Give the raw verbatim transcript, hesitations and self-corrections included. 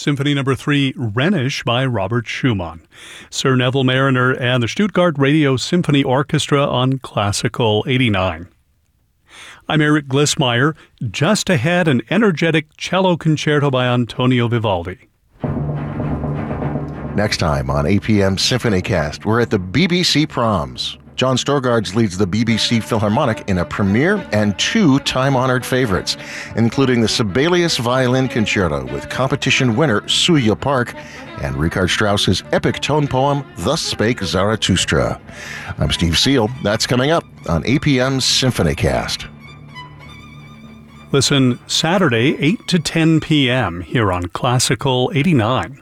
Symphony Number three, Rhenish by Robert Schumann. Sir Neville Mariner and the Stuttgart Radio Symphony Orchestra on Classical eighty-nine. I'm Eric Glissmeyer. Just ahead, an energetic cello concerto by Antonio Vivaldi. Next time on A P M SymphonyCast, we're at the B B C Proms. John Storgards leads the B B C Philharmonic in a premiere and two time-honored favorites, including the Sibelius Violin Concerto with competition winner Suya Park and Richard Strauss's epic tone poem, Thus Spake Zarathustra. I'm Steve Seal. That's coming up on A P M SymphonyCast. Listen Saturday, eight to ten p.m. here on Classical eighty-nine.